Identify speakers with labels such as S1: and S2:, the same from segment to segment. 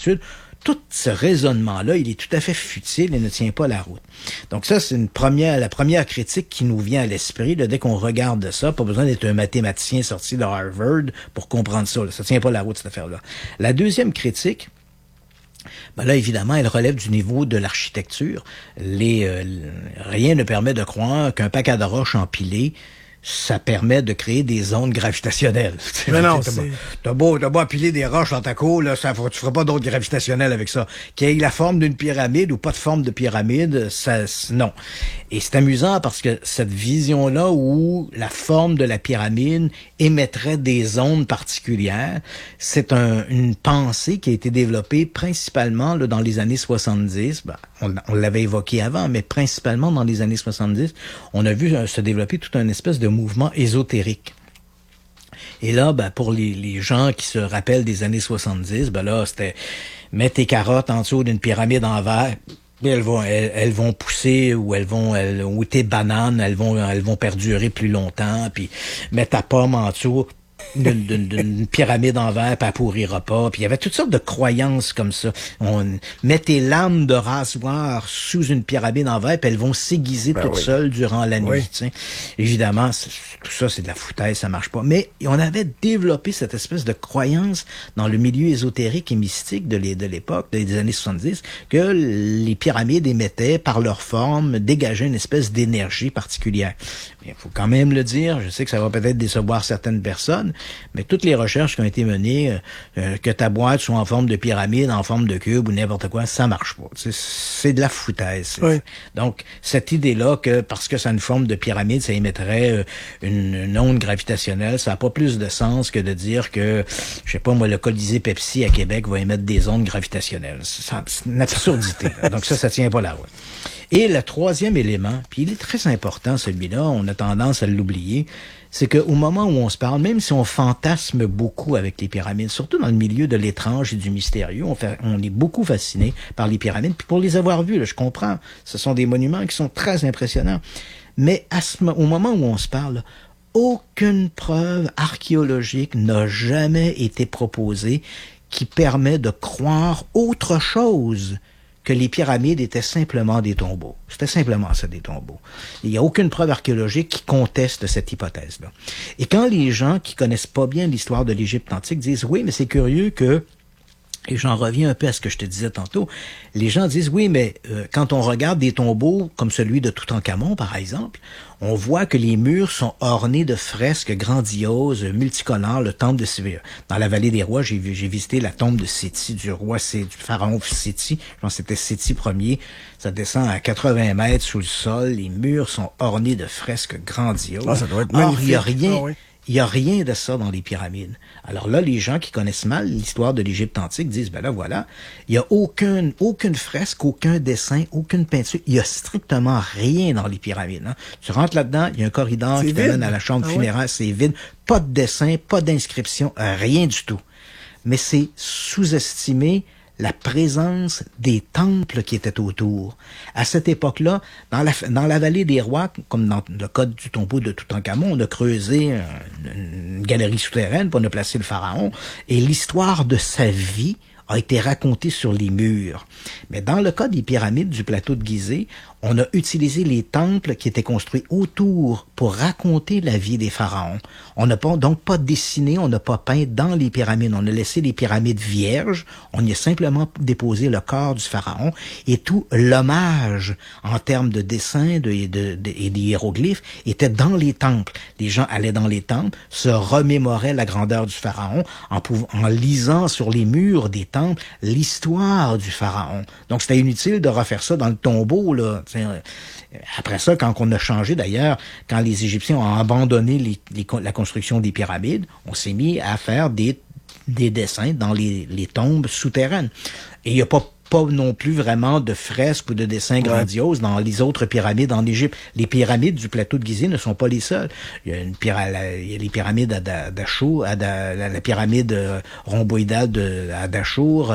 S1: suite. Tout ce raisonnement-là, il est tout à fait futile et ne tient pas la route. Donc ça, c'est la première critique qui nous vient à l'esprit, là, dès qu'on regarde ça. Pas besoin d'être un mathématicien sorti de Harvard pour comprendre ça. Là. Ça tient pas la route, cette affaire-là. La deuxième critique, ben là, évidemment, elle relève du niveau de l'architecture. Rien ne permet de croire qu'un paquet de roches empilées, ça permet de créer des ondes gravitationnelles.
S2: Mais non,
S1: t'as beau empiler des roches dans ta cour, là, tu feras pas d'ondes gravitationnelles avec ça. Qu'il y ait la forme d'une pyramide ou pas de forme de pyramide, non. Et c'est amusant parce que cette vision-là où la forme de la pyramide émettrait des ondes particulières, c'est une pensée qui a été développée principalement là, dans les années 70. Ben, on l'avait évoqué avant, mais principalement dans les années 70, on a vu se développer toute une espèce de mouvement ésotérique. Et là, ben, pour les gens qui se rappellent des années 70, ben là, c'était mettre tes carottes en dessous d'une pyramide en verre. Elles vont pousser ou tes bananes, elles vont perdurer plus longtemps, puis mettre ta pomme en dessous d'une pyramide en verre, puis elle pourrira pas. Puis il y avait toutes sortes de croyances comme ça. On met tes lames de rasoir sous une pyramide en verre, puis elles vont s'aiguiser toutes seules durant la nuit.
S2: Oui.
S1: T'sais. Évidemment, tout ça, c'est de la foutaise, ça marche pas. Mais on avait développé cette espèce de croyance dans le milieu ésotérique et mystique de l'époque, des années 70, que les pyramides émettaient, par leur forme, dégageaient une espèce d'énergie particulière. Il faut quand même le dire, je sais que ça va peut-être décevoir certaines personnes, mais toutes les recherches qui ont été menées, que ta boîte soit en forme de pyramide, en forme de cube ou n'importe quoi, ça marche pas. C'est de la foutaise.
S2: Oui.
S1: Donc, cette idée-là que parce que ça a une forme de pyramide, ça émettrait une onde gravitationnelle, ça n'a pas plus de sens que de dire que, je sais pas moi, le Colisée Pepsi à Québec va émettre des ondes gravitationnelles. C'est une absurdité. Donc ça tient pas la route. Et le troisième élément, puis il est très important celui-là, on a tendance à l'oublier, c'est qu'au moment où on se parle, même si on fantasme beaucoup avec les pyramides, surtout dans le milieu de l'étrange et du mystérieux, on est beaucoup fasciné par les pyramides. Puis pour les avoir vues, là, je comprends, ce sont des monuments qui sont très impressionnants. Mais au moment où on se parle, aucune preuve archéologique n'a jamais été proposée qui permet de croire autre chose que les pyramides étaient simplement des tombeaux. C'était simplement ça, des tombeaux. Il n'y a aucune preuve archéologique qui conteste cette hypothèse-là. Et quand les gens qui connaissent pas bien l'histoire de l'Égypte antique disent « Oui, mais c'est curieux que... » Et j'en reviens un peu à ce que je te disais tantôt. Les gens disent, oui, mais quand on regarde des tombeaux comme celui de Toutankhamon, par exemple, on voit que les murs sont ornés de fresques grandioses, multicolores, le temple de Séti. Dans la vallée des rois, j'ai visité la tombe de Séti, du pharaon Séti. Je pense que c'était Séti Ier. Ça descend à 80 mètres sous le sol. Les murs sont ornés de fresques grandioses.
S2: Ah, ça doit être magnifique.
S1: Or, il y a rien...
S2: Ah, oui.
S1: Il n'y a rien de ça dans les pyramides. Alors là, les gens qui connaissent mal l'histoire de l'Égypte antique disent, ben là, voilà, il n'y a aucune fresque, aucun dessin, aucune peinture. Il n'y a strictement rien dans les pyramides. Hein. Tu rentres là-dedans, il y a un corridor qui t'amène à la chambre funéraire, c'est vide. Pas de dessin, pas d'inscription, rien du tout. Mais c'est sous-estimé la présence des temples qui étaient autour. À cette époque-là, dans la vallée des rois, comme dans le cas du tombeau de Toutankhamon, on a creusé une galerie souterraine pour on a placé le pharaon, et l'histoire de sa vie a été racontée sur les murs. Mais dans le cas des pyramides du plateau de Gizeh, on a utilisé les temples qui étaient construits autour pour raconter la vie des pharaons. On n'a donc pas dessiné, on n'a pas peint dans les pyramides. On a laissé les pyramides vierges. On y a simplement déposé le corps du pharaon et tout l'hommage en termes de dessin et des hiéroglyphes était dans les temples. Les gens allaient dans les temples, se remémoraient la grandeur du pharaon en lisant sur les murs des temples l'histoire du pharaon. Donc c'était inutile de refaire ça dans le tombeau, là. Après ça, quand on a changé d'ailleurs, quand les Égyptiens ont abandonné la construction des pyramides, on s'est mis à faire des dessins dans les tombes souterraines. Et il n'y a pas non plus vraiment de fresques ou de dessins grandioses dans les autres pyramides en Égypte. Les pyramides du plateau de Gizeh ne sont pas les seules. Il y a les pyramides d'Achour, la pyramide rhomboïdale à Dachour,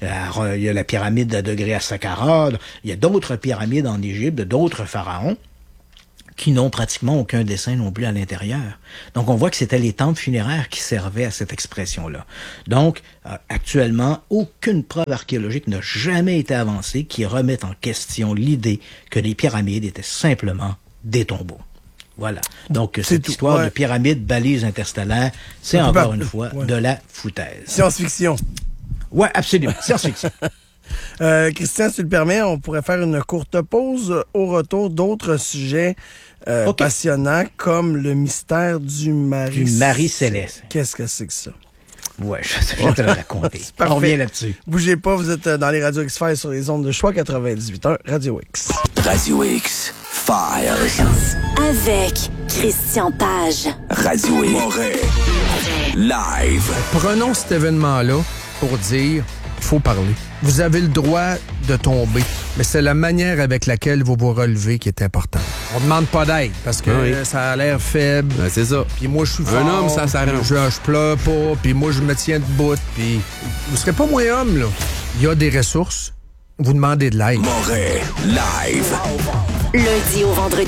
S1: il y a la pyramide à degré à Saqqara. Il y a d'autres pyramides en Égypte, d'autres pharaons qui n'ont pratiquement aucun dessin non plus à l'intérieur. Donc, on voit que c'était les temples funéraires qui servaient à cette expression-là. Donc, actuellement, aucune preuve archéologique n'a jamais été avancée qui remette en question l'idée que les pyramides étaient simplement des tombeaux. Voilà. Donc, cette histoire de pyramide, balise interstellaire, c'est encore une fois de la foutaise.
S2: Science-fiction.
S1: Ouais, absolument. Science-fiction.
S2: Christian, si tu le permets, on pourrait faire une courte pause. Au retour, d'autres sujets passionnants comme le mystère du Marie
S1: Céleste.
S2: Qu'est-ce que c'est que ça?
S1: Ouais, je vais te le raconter. On revient là-dessus.
S2: Bougez pas, vous êtes dans les Radio X-Files sur les ondes de choix 98.1 Radio X.
S3: Radio X Files.
S4: Avec Christian Page.
S3: Radio X. Moret. Live.
S5: Prenons cet événement-là pour dire qu'il faut parler. Vous avez le droit de tomber, mais c'est la manière avec laquelle vous vous relevez qui est importante. On demande pas d'aide parce que ça a l'air faible.
S6: Ben, c'est ça.
S5: Puis moi, je suis fort.
S6: Un homme, ça s'arrange.
S5: Je pleure pas, puis moi, je me tiens debout. Puis vous serez pas moins homme, là. Il y a des ressources. Vous demandez de l'aide.
S3: Moret. Live.
S4: Lundi au vendredi,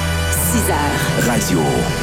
S4: 6h.
S3: Radio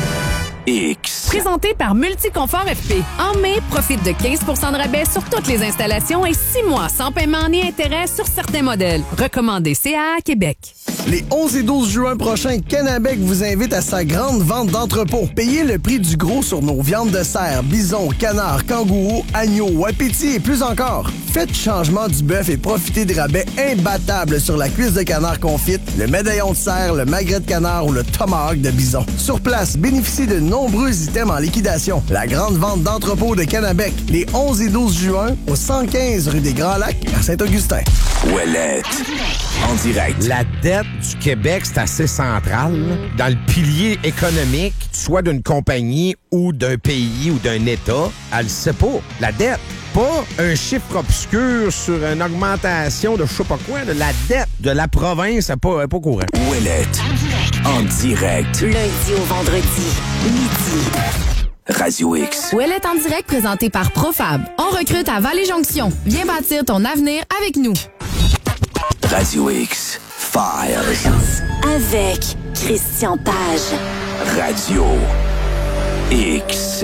S3: X.
S7: Présenté par Multiconfort FP. En mai, profite de 15 % de rabais sur toutes les installations et 6 mois sans paiement ni intérêt sur certains modèles. Recommandé CAA Québec.
S2: Les 11 et 12 juin prochains, Canabec vous invite à sa grande vente d'entrepôt. Payez le prix du gros sur nos viandes de cerf, bison, canard, kangourou, agneau, wapiti et plus encore. Faites changement du bœuf et profitez des rabais imbattables sur la cuisse de canard confite, le médaillon de cerf, le magret de canard ou le tomahawk de bison. Sur place, bénéficiez de nombreux items en liquidation. La grande vente d'entrepôt de Canabec, les 11 et 12 juin, au 115 rue des Grands-Lacs, à Saint-Augustin.
S3: Ouellette. En direct.
S6: La dette du Québec, c'est assez central là, dans le pilier économique, soit d'une compagnie ou d'un pays ou d'un État. Elle le sait pas. La dette. Pas un chiffre obscur sur une augmentation de je sais pas quoi. La dette de la province n'est pas courant.
S3: Ouellette. En direct.
S4: Lundi au vendredi, midi.
S3: Radio X.
S7: Ouellette en direct présenté par Profab. On recrute à Vallée-Jonction. Viens bâtir ton avenir avec nous.
S3: Radio X Files.
S4: Avec Christian Page.
S3: Radio X.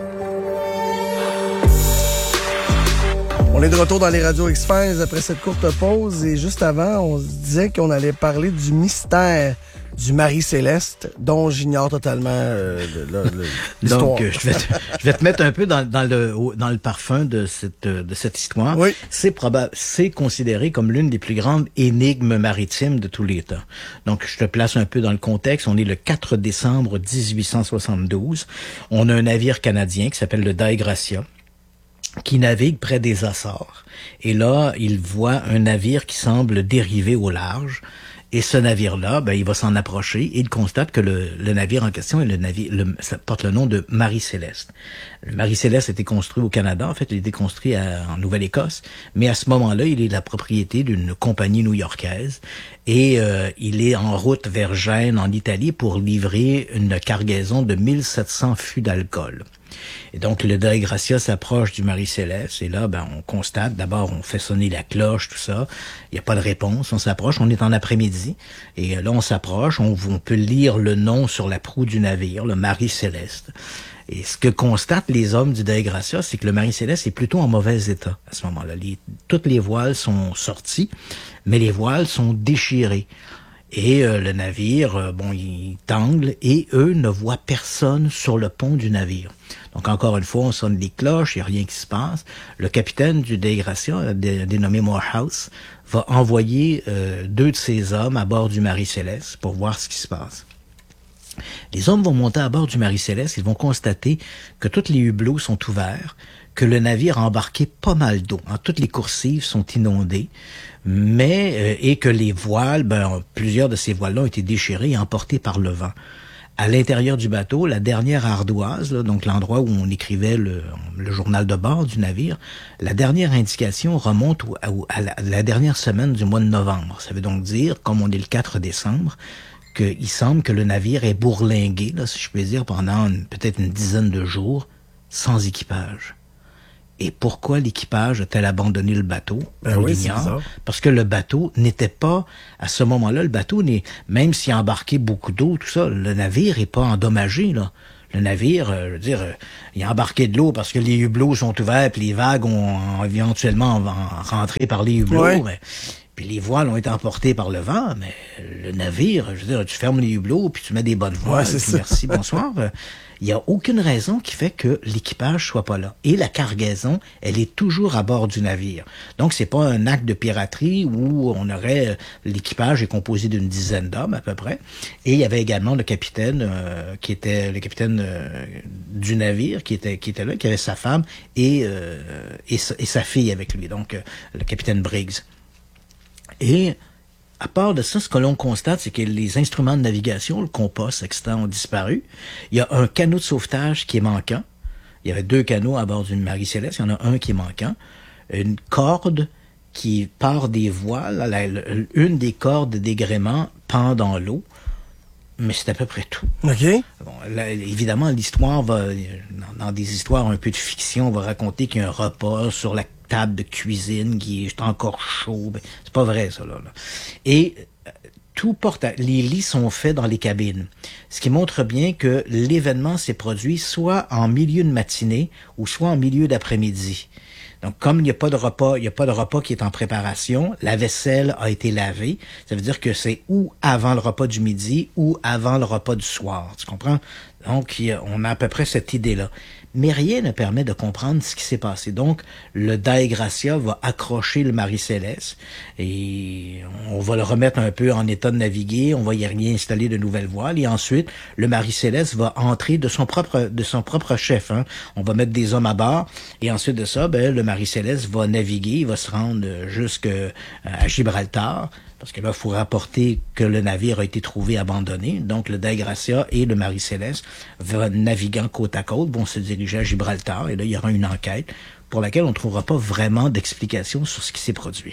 S2: On est de retour dans les radios X-Files après cette courte pause et juste avant, on se disait qu'on allait parler du mystère du Marie Céleste, dont j'ignore totalement l'histoire.
S1: Donc, je vais te mettre un peu dans le parfum de cette histoire.
S2: Oui.
S1: C'est considéré comme l'une des plus grandes énigmes maritimes de tous les temps. Donc, je te place un peu dans le contexte. On est le 4 décembre 1872. On a un navire canadien qui s'appelle le Dei Gracia, qui navigue près des Açores. Et là, il voit un navire qui semble dériver au large. Et ce navire-là, il va s'en approcher et il constate que le navire en question, ça porte le nom de Marie Céleste. Le Marie Céleste a été construit au Canada. En fait, il a été construit en Nouvelle-Écosse. Mais à ce moment-là, il est la propriété d'une compagnie new-yorkaise. Et il est en route vers Gênes, en Italie, pour livrer une cargaison de 1700 fûts d'alcool. Et donc, le Dei Gracia s'approche du Marie Céleste. Et là, on constate, d'abord, on fait sonner la cloche, tout ça. Il n'y a pas de réponse. On s'approche. On est en après-midi. Et là, on s'approche. On peut lire le nom sur la proue du navire, le Marie Céleste. Et ce que constatent les hommes du Dei Gracia, c'est que le Marie Céleste est plutôt en mauvais état à ce moment-là. Toutes les voiles sont sorties, mais les voiles sont déchirées. Et le navire, il tangle et eux ne voient personne sur le pont du navire. Donc encore une fois, on sonne des cloches, il n'y a rien qui se passe. Le capitaine du Dei Gracia, dénommé Morehouse, va envoyer 2 de ses hommes à bord du Marie Céleste pour voir ce qui se passe. Les hommes vont monter à bord du Marie Céleste, ils vont constater que tous les hublots sont ouverts, que le navire a embarqué pas mal d'eau. Toutes les coursives sont inondées, et que les voiles, plusieurs de ces voiles-là ont été déchirées et emportées par le vent. À l'intérieur du bateau, la dernière ardoise, donc l'endroit où on écrivait le journal de bord du navire, la dernière indication remonte à la dernière semaine du mois de novembre. Ça veut donc dire, comme on est le 4 décembre, qu'il semble que le navire est bourlingué, si je puis dire, pendant peut-être une dizaine de jours, sans équipage. Et pourquoi l'équipage a-t-elle abandonné le bateau? On
S2: oui, c'est
S1: l'ignore.
S2: bizarre.
S1: Parce que le bateau n'était pas, à ce moment-là, même s'il a embarqué beaucoup d'eau, tout ça, le navire est pas endommagé, là. Le navire, je veux dire, il a embarqué de l'eau parce que les hublots sont ouverts, puis les vagues ont éventuellement rentré par les hublots.
S2: Ouais.
S1: Mais, puis les voiles ont été emportées par le vent, mais le navire, je veux dire, tu fermes les hublots, puis tu mets des bonnes voiles,
S2: c'est
S1: puis
S2: ça.
S1: merci, bonsoir. Il n'y a aucune raison qui fait que l'équipage soit pas là. Et la cargaison, elle est toujours à bord du navire. Donc, c'est pas un acte de piraterie où on aurait... l'équipage est composé d'une dizaine d'hommes, à peu près. Et il y avait également le capitaine, qui était le capitaine du navire, qui était là, qui avait sa femme et sa fille avec lui. Donc, le capitaine Briggs. Et... à part de ça, ce que l'on constate, c'est que les instruments de navigation, le compas, sextant, ont disparu. Il y a un canot de sauvetage qui est manquant. Il y avait 2 canots à bord d'une Marie-Céleste. Il y en a un qui est manquant. Une corde qui part des voiles, une des cordes des gréements pend dans l'eau. Mais c'est à peu près tout.
S2: OK.
S1: Bon, là, évidemment, l'histoire va... Dans des histoires un peu de fiction, on va raconter qu'il y a un repas sur la table de cuisine qui est encore chaud. Ben, c'est pas vrai, ça, là. Et les lits sont faits dans les cabines. Ce qui montre bien que l'événement s'est produit soit en milieu de matinée ou soit en milieu d'après-midi. Donc, comme il n'y a pas de repas qui est en préparation, la vaisselle a été lavée. Ça veut dire que c'est ou avant le repas du midi ou avant le repas du soir. Tu comprends? Donc, on a à peu près cette idée-là. Mais rien ne permet de comprendre ce qui s'est passé. Donc, le Dei Gratia va accrocher le Marie-Céleste et on va le remettre un peu en état de naviguer. On va y réinstaller de nouvelles voiles et ensuite, le Marie-Céleste va entrer de son propre chef. Hein. On va mettre des hommes à bord et ensuite de ça, le Marie-Céleste va naviguer. Il va se rendre jusqu'à Gibraltar. Parce que là, il faut rapporter que le navire a été trouvé abandonné. Donc, le Dei Gratia et le Marie-Céleste naviguant côte à côte vont se diriger à Gibraltar. Et là, il y aura une enquête pour laquelle on ne trouvera pas vraiment d'explication sur ce qui s'est produit.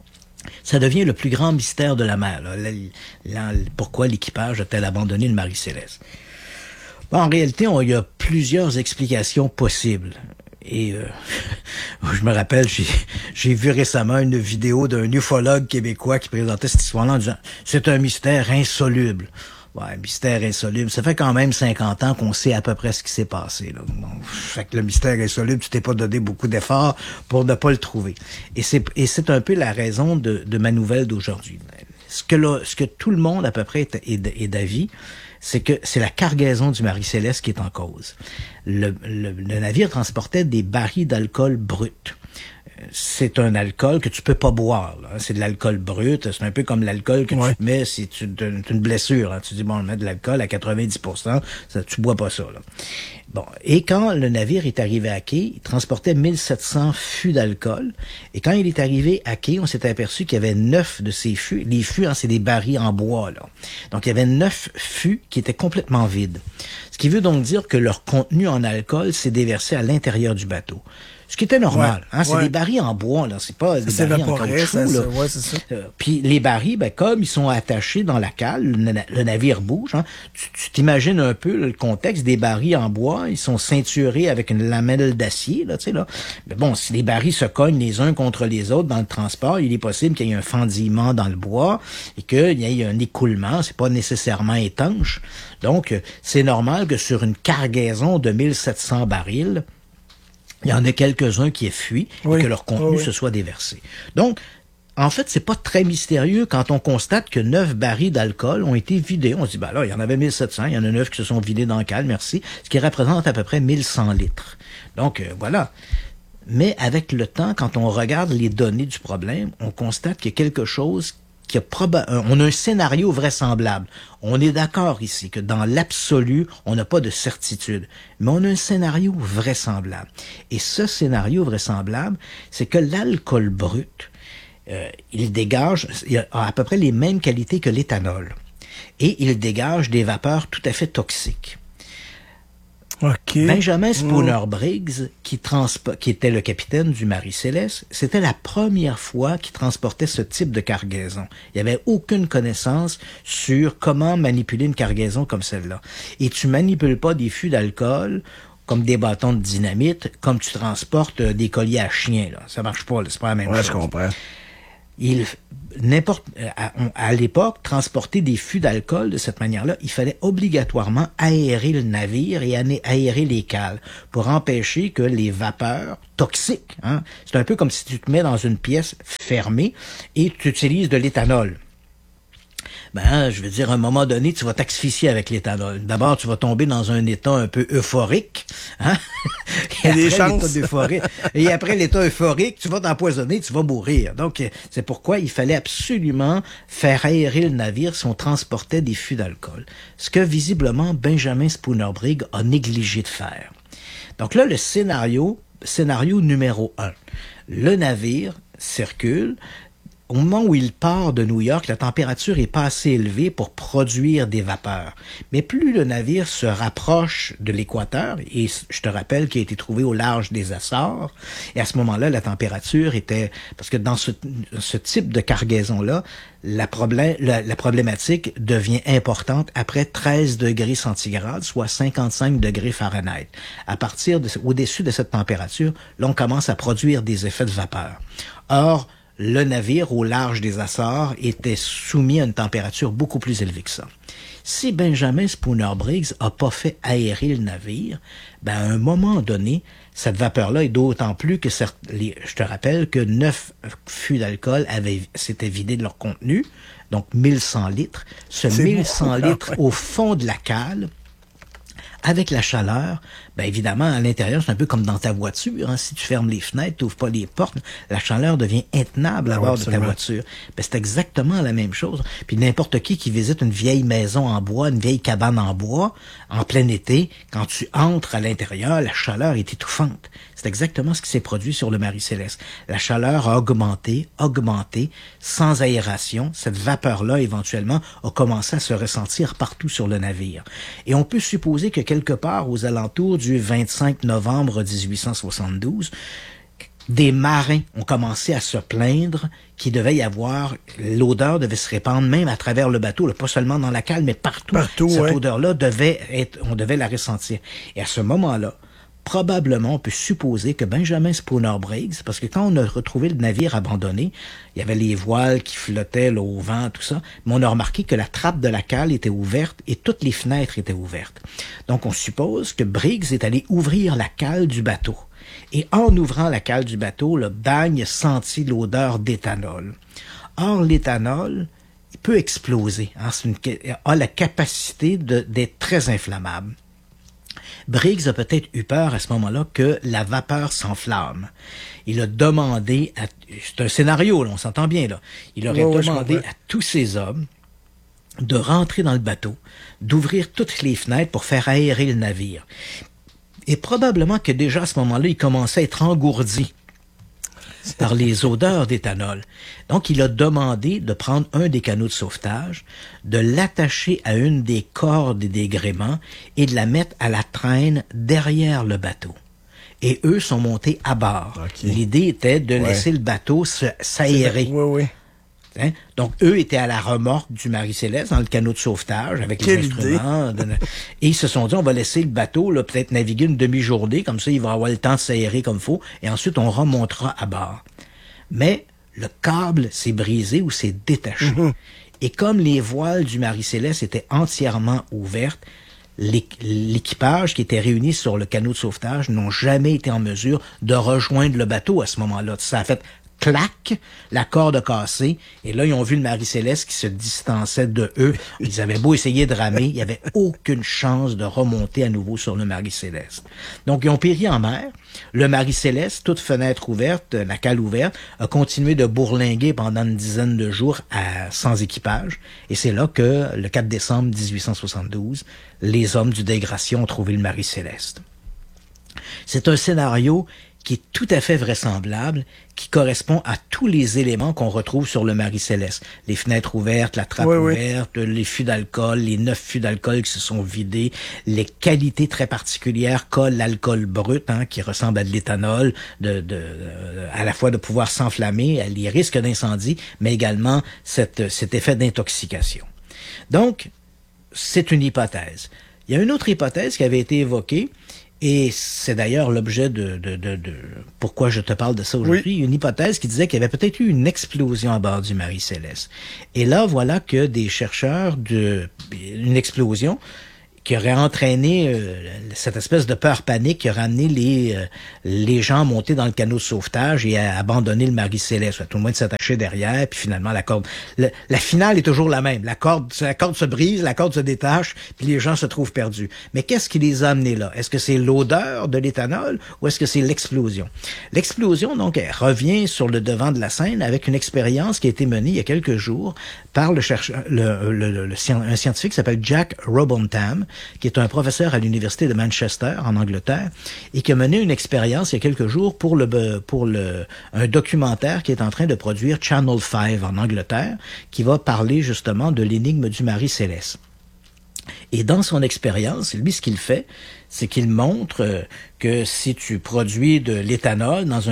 S1: Ça devient le plus grand mystère de la mer. Pourquoi l'équipage a-t-elle abandonné le Marie-Céleste? Bon, en réalité, il y a plusieurs explications possibles. Et je me rappelle, j'ai vu récemment une vidéo d'un ufologue québécois qui présentait cette histoire-là en disant « C'est un mystère insoluble ». Ouais, mystère insoluble. Ça fait quand même 50 ans qu'on sait à peu près ce qui s'est passé. Là. Bon, fait que le mystère insoluble, tu t'es pas donné beaucoup d'efforts pour ne pas le trouver. Et c'est un peu la raison de ma nouvelle d'aujourd'hui. Ce que tout le monde à peu près est d'avis, c'est que c'est la cargaison du Marie-Céleste qui est en cause. Le navire transportait des barils d'alcool brut. C'est un alcool que tu peux pas boire. Là. C'est de l'alcool brut. C'est un peu comme l'alcool que tu te mets si tu as une blessure. Hein. Tu dis, bon, on met de l'alcool à 90%, tu bois pas ça. Là. Bon. Et quand le navire est arrivé à quai, il transportait 1700 fûts d'alcool. Et quand il est arrivé à quai, on s'est aperçu qu'il y avait 9 de ces fûts. Les fûts, hein, c'est des barils en bois. Là. Donc, il y avait 9 fûts qui étaient complètement vides. Ce qui veut donc dire que leur contenu en alcool s'est déversé à l'intérieur du bateau. Ce qui était normal, hein, c'est des barils en bois, là, c'est pas des barils en caoutchouc, là.
S2: C'est ça.
S1: Puis les barils, comme ils sont attachés dans la cale, le navire bouge, hein, tu t'imagines un peu le contexte des barils en bois, ils sont ceinturés avec une lamelle d'acier, là, tu sais, là. Mais bon, si les barils se cognent les uns contre les autres dans le transport, il est possible qu'il y ait un fendillement dans le bois et qu'il y ait un écoulement, c'est pas nécessairement étanche. Donc, c'est normal que sur une cargaison de 1700 barils, il y en a quelques-uns qui aient fui et que leur contenu se soit déversé. Donc, en fait, c'est pas très mystérieux quand on constate que 9 barils d'alcool ont été vidés. On se dit, là, il y en avait 1700, il y en a 9 qui se sont vidés dans le cale, merci, ce qui représente à peu près 1100 litres. Donc, voilà. Mais avec le temps, quand on regarde les données du problème, on constate qu'il y a quelque chose on a un scénario vraisemblable. On est d'accord ici que dans l'absolu, on n'a pas de certitude, mais on a un scénario vraisemblable. Et ce scénario vraisemblable, c'est que l'alcool brut, il a à peu près les mêmes qualités que l'éthanol. Et il dégage des vapeurs tout à fait toxiques.
S2: Okay.
S1: Benjamin Spooner Briggs, qui était le capitaine du Marie-Céleste, c'était la première fois qu'il transportait ce type de cargaison. Il n'y avait aucune connaissance sur comment manipuler une cargaison comme celle-là. Et tu manipules pas des fûts d'alcool comme des bâtons de dynamite, comme tu transportes des colliers à chiens, là. Ça marche pas, là, c'est pas la même chose.
S2: Je comprends.
S1: À l'époque, transporter des fûts d'alcool de cette manière-là, il fallait obligatoirement aérer le navire et aérer les cales pour empêcher que les vapeurs toxiques, hein, c'est un peu comme si tu te mets dans une pièce fermée et tu utilises de l'éthanol. Je veux dire, à un moment donné, tu vas t'asphyxier avec l'éthanol. D'abord, tu vas tomber dans un état un peu euphorique, hein? Et après l'état euphorique, tu vas t'empoisonner, tu vas mourir. Donc, c'est pourquoi il fallait absolument faire aérer le navire si on transportait des fûts d'alcool. Ce que, visiblement, Benjamin Spooner Briggs a négligé de faire. Donc là, le scénario numéro 1. Le navire circule. Au moment où il part de New York, la température est pas assez élevée pour produire des vapeurs. Mais plus le navire se rapproche de l'équateur, et je te rappelle qu'il a été trouvé au large des Açores, et à ce moment-là, la température était... Parce que dans ce type de cargaison-là, la problématique devient importante après 13 degrés centigrades, soit 55 degrés Fahrenheit. Au-dessus de cette température, là, on commence à produire des effets de vapeur. Or, le navire au large des Açores était soumis à une température beaucoup plus élevée que ça. Si Benjamin Spooner Briggs a pas fait aérer le navire, à un moment donné, cette vapeur-là est d'autant plus que je te rappelle que 9 fûts d'alcool s'étaient vidés de leur contenu, donc 1100 litres. Ce 1100 litres au fond de la cale, avec la chaleur, évidemment, à l'intérieur, c'est un peu comme dans ta voiture. Hein. Si tu fermes les fenêtres, tu n'ouvres pas les portes, la chaleur devient intenable à bord de ta voiture. C'est exactement la même chose. Puis n'importe qui visite une vieille maison en bois, une vieille cabane en bois, en plein été, quand tu entres à l'intérieur, la chaleur est étouffante. C'est exactement ce qui s'est produit sur le Marie-Céleste. La chaleur a augmenté, sans aération. Cette vapeur-là, éventuellement, a commencé à se ressentir partout sur le navire. Et on peut supposer que quelque part aux alentours du 25 novembre 1872, des marins ont commencé à se plaindre qu'il devait y avoir, l'odeur devait se répandre même à travers le bateau, là, pas seulement dans la cale, mais partout. Cette odeur-là on devait la ressentir. Et à ce moment-là, probablement, on peut supposer que Benjamin Spooner Briggs, parce que quand on a retrouvé le navire abandonné, il y avait les voiles qui flottaient là, au vent, tout ça, mais on a remarqué que la trappe de la cale était ouverte et toutes les fenêtres étaient ouvertes. Donc, on suppose que Briggs est allé ouvrir la cale du bateau. Et en ouvrant la cale du bateau, le bagne sentit l'odeur d'éthanol. Or, l'éthanol, il peut exploser, hein, a la capacité d'être très inflammable. Briggs a peut-être eu peur à ce moment-là que la vapeur s'enflamme. Il a demandé, c'est un scénario, là, on s'entend bien, là. Il aurait demandé à tous ses hommes de rentrer dans le bateau, d'ouvrir toutes les fenêtres pour faire aérer le navire. Et probablement que déjà à ce moment-là, il commençait à être engourdi par les odeurs d'éthanol. Donc, il a demandé de prendre un des canots de sauvetage, de l'attacher à une des cordes et des gréements et de la mettre à la traîne derrière le bateau. Et eux sont montés à bord. Okay. L'idée était de laisser le bateau s'aérer. Hein? Donc, eux étaient à la remorque du Marie-Céleste dans le canot de sauvetage avec les instruments. Et ils se sont dit, on va laisser le bateau là, peut-être naviguer une demi-journée, comme ça, il va avoir le temps de s'aérer comme il faut, et ensuite, on remontera à bord. Mais le câble s'est brisé ou s'est détaché. Et comme les voiles du Marie-Céleste étaient entièrement ouvertes, l'équipage qui était réuni sur le canot de sauvetage n'ont jamais été en mesure de rejoindre le bateau à ce moment-là. Ça a fait clac, la corde a cassé, et là, ils ont vu le Marie-Céleste qui se distançait de eux. Ils avaient beau essayer de ramer, il n'y avait aucune chance de remonter à nouveau sur le Marie-Céleste. Donc, ils ont péri en mer. Le Marie-Céleste, toute fenêtre ouverte, la cale ouverte, a continué de bourlinguer pendant une dizaine de jours sans équipage. Et c'est là que, le 4 décembre 1872, les hommes du Dégration ont trouvé le Marie-Céleste. C'est un scénario qui est tout à fait vraisemblable, qui correspond à tous les éléments qu'on retrouve sur le Marie-Céleste. Les fenêtres ouvertes, la trappe ouverte, les fûts d'alcool, les 9 fûts d'alcool qui se sont vidés, les qualités très particulières qu'a l'alcool brut, hein, qui ressemble à de l'éthanol, à la fois de pouvoir s'enflammer, les risques d'incendie, mais également cet effet d'intoxication. Donc, c'est une hypothèse. Il y a une autre hypothèse qui avait été évoquée, Et c'est d'ailleurs l'objet de pourquoi je te parle de ça aujourd'hui, une hypothèse qui disait qu'il y avait peut-être eu une explosion à bord du Marie-Céleste. Et là, voilà que des chercheurs une explosion qui aurait entraîné cette espèce de peur panique qui aurait amené les gens à monter dans le canot de sauvetage et à abandonner le Marie-Céleste. Tout le monde s'attachait derrière, puis finalement la corde... La finale est toujours la même. La corde se brise, la corde se détache, puis les gens se trouvent perdus. Mais qu'est-ce qui les a amenés là? Est-ce que c'est l'odeur de l'éthanol ou est-ce que c'est l'explosion? L'explosion, donc, elle revient sur le devant de la scène avec une expérience qui a été menée il y a quelques jours par un scientifique qui s'appelle Jack Robotham, qui est un professeur à l'université de Manchester, en Angleterre, et qui a mené une expérience il y a quelques jours pour un documentaire qui est en train de produire Channel 5 en Angleterre, qui va parler justement de l'énigme du Marie-Céleste. Et dans son expérience, lui, ce qu'il fait, c'est qu'il montre que si tu produis de l'éthanol dans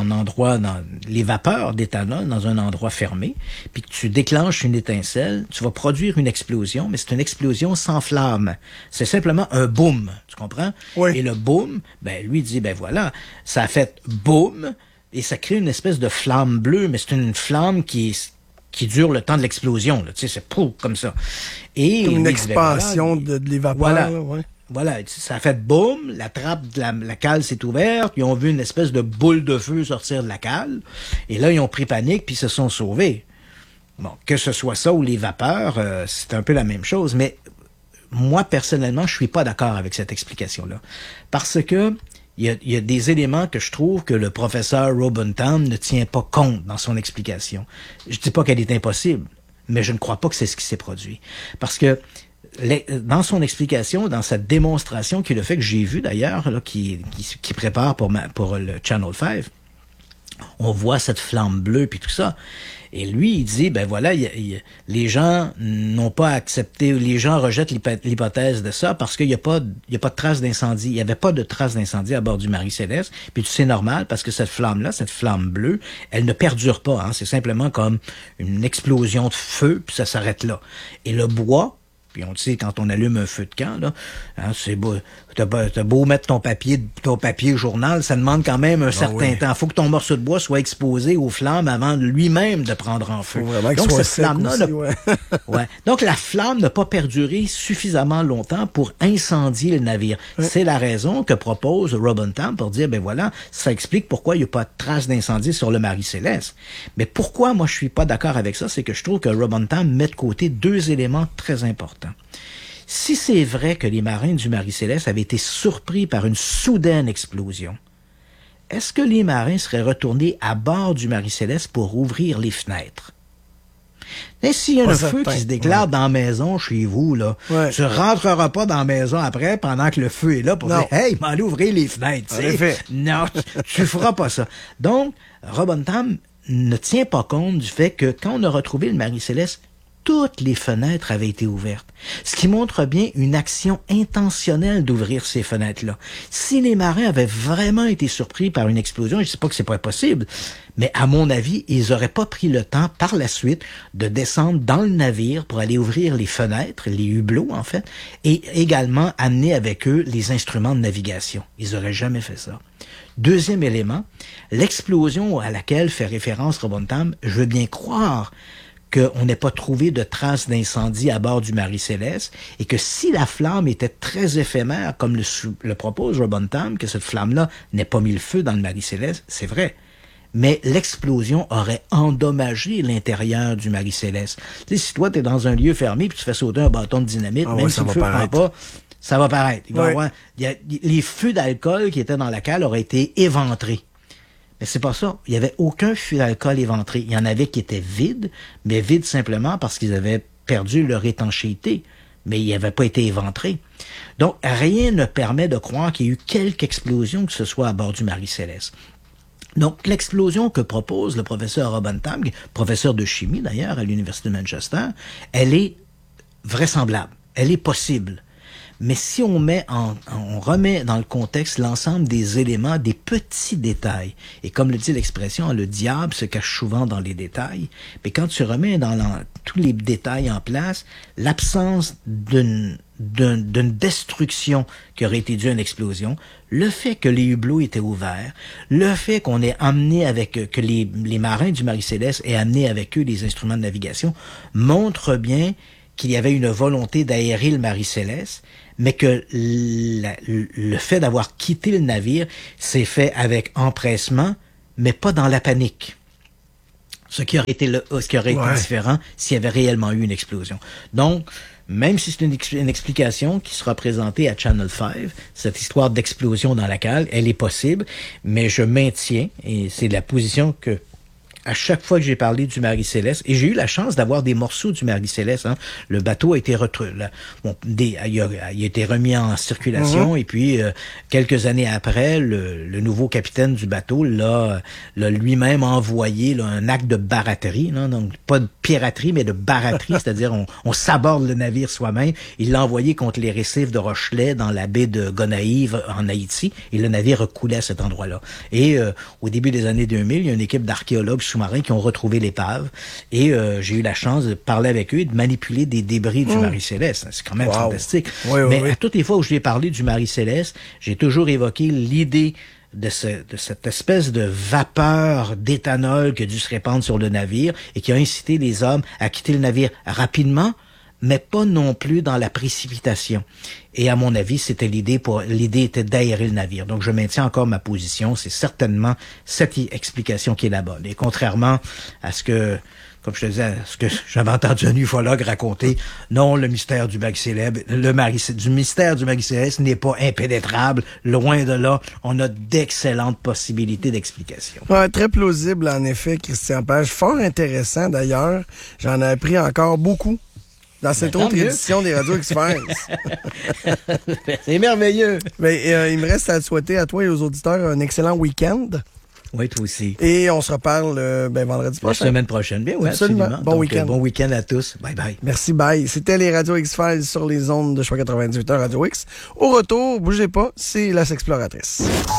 S1: les vapeurs d'éthanol dans un endroit fermé, puis que tu déclenches une étincelle, tu vas produire une explosion, mais c'est une explosion sans flamme. C'est simplement un boom, tu comprends?
S2: Oui.
S1: Et le boom, lui dit, voilà, ça a fait boom, et ça crée une espèce de flamme bleue, mais c'est une flamme qui dure le temps de l'explosion, là. Tu sais, c'est pouf, comme ça. Et
S2: comme une expansion de les vapeurs.
S1: Voilà.
S2: Là, ouais.
S1: Voilà, ça a fait boum, la trappe de la cale s'est ouverte, ils ont vu une espèce de boule de feu sortir de la cale, et là, ils ont pris panique, puis se sont sauvés. Bon, que ce soit ça ou les vapeurs, c'est un peu la même chose, mais moi, personnellement, je suis pas d'accord avec cette explication-là. Parce que il y a des éléments que je trouve que le professeur Robotham ne tient pas compte dans son explication. Je dis pas qu'elle est impossible, mais je ne crois pas que c'est ce qui s'est produit. Parce que dans son explication, dans sa démonstration qu'il a fait, que j'ai vu d'ailleurs, là, qui prépare pour le Channel 5, on voit cette flamme bleue puis tout ça. Et lui, il dit, les gens n'ont pas accepté, les gens rejettent l'hypothèse de ça parce qu'il n'y a pas de trace d'incendie. Il n'y avait pas de trace d'incendie à bord du Marie-Céleste. Puis c'est normal parce que cette flamme-là, cette flamme bleue, elle ne perdure pas. Hein. C'est simplement comme une explosion de feu, puis ça s'arrête là. Et le bois, puis on le sait, quand on allume un feu de camp, là, hein, c'est beau. T'as beau mettre ton papier journal, ça demande quand même un certain temps. Faut que ton morceau de bois soit exposé aux flammes avant lui-même de prendre en feu. Donc cette flamme-là, Donc la flamme n'a pas perduré suffisamment longtemps pour incendier le navire. Ouais. C'est la raison que propose Robotham pour dire, ça explique pourquoi il n'y a pas de trace d'incendie sur le Marie-Céleste. Mais pourquoi moi je suis pas d'accord avec ça, c'est que je trouve que Robotham met de côté deux éléments très importants. Si c'est vrai que les marins du Marie-Céleste avaient été surpris par une soudaine explosion, est-ce que les marins seraient retournés à bord du Marie-Céleste pour ouvrir les fenêtres? Et s'il y a un feu qui se déclare dans la maison chez vous, là, tu rentreras pas dans la maison après pendant que le feu est là pour dire « Hey, m'allez ouvrir les fenêtres! » Non, tu feras pas ça. Donc, Robotham ne tient pas compte du fait que quand on a retrouvé le Marie-Céleste, toutes les fenêtres avaient été ouvertes. Ce qui montre bien une action intentionnelle d'ouvrir ces fenêtres-là. Si les marins avaient vraiment été surpris par une explosion, je ne sais pas que c'est pas possible, mais à mon avis, ils n'auraient pas pris le temps par la suite de descendre dans le navire pour aller ouvrir les fenêtres, les hublots en fait, et également amener avec eux les instruments de navigation. Ils n'auraient jamais fait ça. Deuxième élément, l'explosion à laquelle fait référence Robotham, je veux bien croire qu'on n'ait pas trouvé de traces d'incendie à bord du Marie-Céleste et que si la flamme était très éphémère, comme le propose Robotham, que cette flamme-là n'ait pas mis le feu dans le Marie-Céleste, c'est vrai. Mais l'explosion aurait endommagé l'intérieur du Marie-Céleste. Tu sais, si toi, t'es dans un lieu fermé puis tu fais sauter un bâton de dynamite, même si le feu prend pas, ça va paraître. Les feux d'alcool qui étaient dans la cale auraient été éventrés. Mais c'est pas ça. Il y avait aucun fût d'alcool éventré. Il y en avait qui étaient vides, mais vides simplement parce qu'ils avaient perdu leur étanchéité. Mais ils n'avaient pas été éventrés. Donc, rien ne permet de croire qu'il y a eu quelque explosion que ce soit à bord du Marie-Céleste. Donc, l'explosion que propose le professeur Robotham, professeur de chimie d'ailleurs à l'Université de Manchester, elle est vraisemblable. Elle est possible. Mais si on remet dans le contexte l'ensemble des éléments, des petits détails, et comme le dit l'expression, le diable se cache souvent dans les détails, mais quand tu remets tous les détails en place, l'absence d'une destruction qui aurait été due à une explosion, le fait que les hublots étaient ouverts, le fait qu'on ait amené que les marins du Marie-Céleste aient amené avec eux les instruments de navigation, montre bien qu'il y avait une volonté d'aérer le Marie-Céleste, mais que le fait d'avoir quitté le navire s'est fait avec empressement, mais pas dans la panique. Ce qui aurait été différent s'il y avait réellement eu une explosion. Donc, même si c'est une explication qui sera présentée à Channel 5, cette histoire d'explosion dans la cale, elle est possible, mais je maintiens, et c'est la position que à chaque fois que j'ai parlé du Marie-Céleste, et j'ai eu la chance d'avoir des morceaux du Marie-Céleste, hein. Le bateau a été il a été remis en circulation, et puis quelques années après, le nouveau capitaine du bateau l'a lui-même envoyé un acte de baraterie, là, donc pas de piraterie, mais de baraterie, c'est-à-dire on saborde le navire soi-même. Il l'a envoyé contre les récifs de Rochelet dans la baie de Gonaïves en Haïti, et le navire recoulait à cet endroit-là. Et au début des années 2000, il y a une équipe d'archéologues sous-marins qui ont retrouvé l'épave, et j'ai eu la chance de parler avec eux et de manipuler des débris du Marie-Céleste. C'est quand même fantastique. Mais à toutes les fois où je lui ai parlé du Marie-Céleste, j'ai toujours évoqué l'idée de cette espèce de vapeur d'éthanol qui a dû se répandre sur le navire et qui a incité les hommes à quitter le navire rapidement, mais pas non plus dans la précipitation. Et à mon avis, l'idée était d'aérer le navire. Donc, je maintiens encore ma position. C'est certainement cette explication qui est la bonne. Et contrairement à ce que, comme je te disais, ce que j'avais entendu un ufologue raconter, non, le mystère du Marie-Céleste, mystère du Marie-Céleste n'est pas impénétrable. Loin de là, on a d'excellentes possibilités d'explication.
S2: Ouais, très plausible, en effet, Christian Page. Fort intéressant, d'ailleurs. J'en ai appris encore beaucoup dans cette autre édition des Radio X-Files.
S1: C'est merveilleux.
S2: Mais il me reste à te souhaiter à toi et aux auditeurs un excellent week-end.
S1: Oui, toi aussi.
S2: Et on se reparle vendredi prochain.
S1: La semaine prochaine. Bien, oui, absolument.
S2: Bon week-end.
S1: Bon week-end à tous. Bye bye.
S2: Merci, bye. C'était les Radio X-Files sur les ondes de Choix 98 Radio X. Au retour, bougez pas, c'est la Sexploratrice.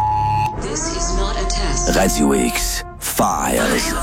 S3: Radio X Files.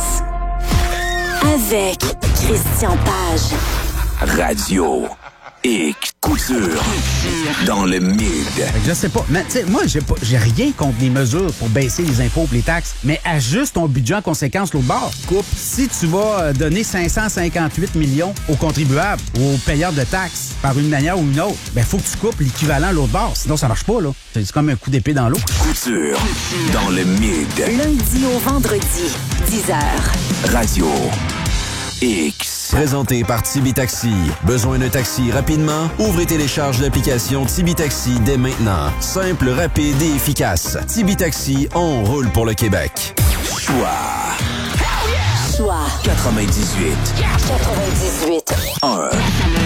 S4: Avec Christian Page.
S3: Radio X Couture. Dans le mid.
S8: Je sais pas. Mais tu sais, moi, j'ai rien contre les mesures pour baisser les impôts et les taxes, mais ajuste ton budget en conséquence l'autre bord. Coupe. Si tu vas donner 558 millions aux contribuables ou aux payeurs de taxes par une manière ou une autre, ben faut que tu coupes l'équivalent l'autre bord. Sinon, ça marche pas, là. C'est comme un coup d'épée dans l'eau.
S3: Couture. Dans le mid.
S4: Lundi au vendredi, 10h.
S3: Radio X.
S9: Présenté par Tibi Taxi. Besoin d'un taxi rapidement? Ouvrez et télécharge l'application Tibi Taxi dès maintenant. Simple, rapide et efficace. Tibi Taxi, on roule pour le Québec.
S3: Choix
S4: 98.
S3: 1.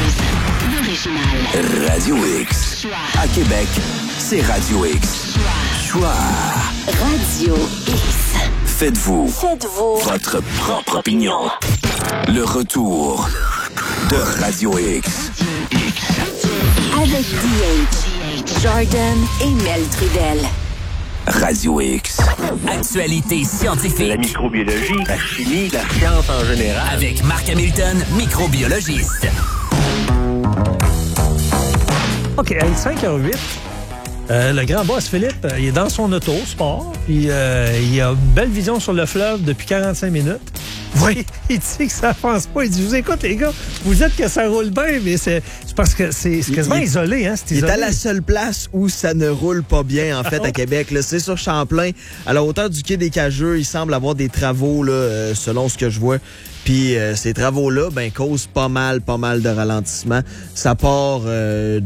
S3: Radio X. À Québec, c'est Radio X. Choix.
S4: Radio X.
S3: Faites-vous votre propre opinion. Le retour de Radio X.
S4: Avec DH, Jordan et Mel Trudel.
S3: Radio X.
S10: Actualité scientifique.
S11: La microbiologie, la chimie, la science en général.
S10: Avec Marc Hamilton, microbiologiste.
S12: OK, à 5h08, le grand boss Philippe, il est dans son auto, sport, puis il a une belle vision sur le fleuve depuis 45 minutes. Oui, il dit que ça avance pas. Il dit, je vous écoute, les gars, vous dites que ça roule bien, mais c'est parce que c'est quasiment isolé, hein, c'est isolé.
S13: Il est à la seule place où ça ne roule pas bien, en fait, à Québec. Là, c'est sur Champlain, à la hauteur du quai des Cageux. Il semble avoir des travaux, là, selon ce que je vois. Puis ces travaux-là, causent pas mal de ralentissement. Ça part de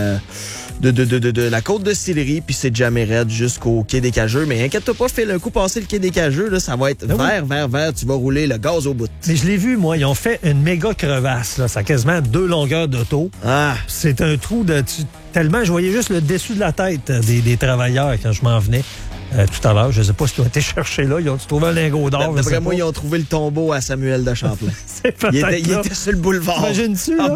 S13: la côte de Sillery, puis c'est jamais raide jusqu'au quai des Cageux. Mais inquiète-toi pas, fais le coup passer le quai des Cageux, là, ça va être vert, tu vas rouler le gaz au bout.
S12: Mais je l'ai vu, moi, ils ont fait une méga crevasse, là. Ça a quasiment 2 longueurs d'auto.
S13: Ah!
S12: C'est un trou tellement, je voyais juste le dessus de la tête des travailleurs quand je m'en venais. Tout à l'heure, je ne sais pas ce qu'ils ont été chercher là. Ils ont trouvé un lingot d'or.
S13: D'après moi, ils ont trouvé le tombeau à Samuel de Champlain.
S12: C'est peut-être
S13: il était sur le boulevard.
S12: Imagine-tu, là?